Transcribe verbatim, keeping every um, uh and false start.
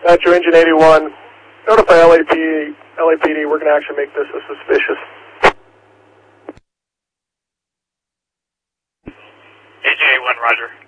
Metro Engine eighty-one, notify L A P D, L A P D, we're going to actually make this a suspicious. Engine eighty-one, roger.